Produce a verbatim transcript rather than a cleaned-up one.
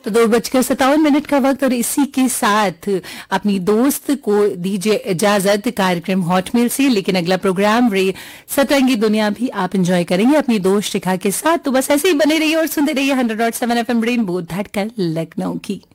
तो दो बजकर सत्तावन मिनट का वक्त और इसी के साथ अपनी दोस्त को दीजिए इजाजत कार्यक्रम हॉटमेल से। लेकिन अगला प्रोग्राम रे सतरंगी दुनिया भी आप एंजॉय करेंगे अपनी दोस्त शिखा के साथ। तो बस ऐसे ही बने रहिए और सुनते रहिए hundred dot seven F M rainbow धड़कन लखनऊ की।